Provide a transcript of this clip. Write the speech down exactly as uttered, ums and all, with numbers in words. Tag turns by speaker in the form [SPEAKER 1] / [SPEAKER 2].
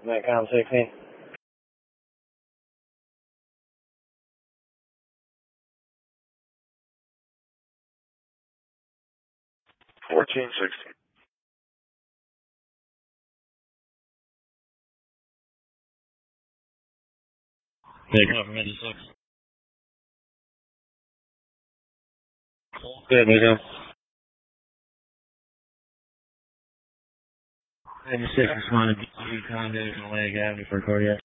[SPEAKER 1] Metcom sixteen.
[SPEAKER 2] fourteen sixteen.
[SPEAKER 1] Take off from eighty-six. Good, Metcom. eighty-six responded to condos on Atlantic Avenue for cardiac.